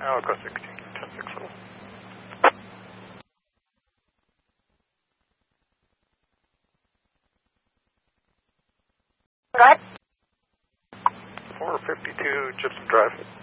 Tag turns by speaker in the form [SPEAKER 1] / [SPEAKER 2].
[SPEAKER 1] Alco 16, 10-6 level.
[SPEAKER 2] Go ahead.
[SPEAKER 1] 452 Gypsum Drive.